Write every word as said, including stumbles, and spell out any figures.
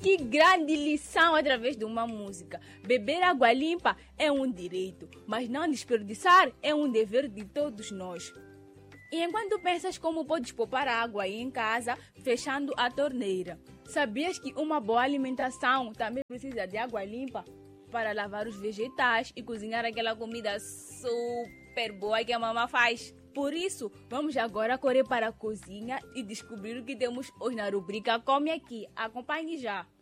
Que grande lição através de uma música. Beber água limpa é um direito, mas não desperdiçar é um dever de todos nós. E enquanto pensas como podes poupar água aí em casa, fechando a torneira, sabias que uma boa alimentação também precisa de água limpa para lavar os vegetais e cozinhar aquela comida super boa que a mamãe faz? Por isso, vamos agora correr para a cozinha e descobrir o que temos hoje na rubrica Come Aqui. Acompanhe já!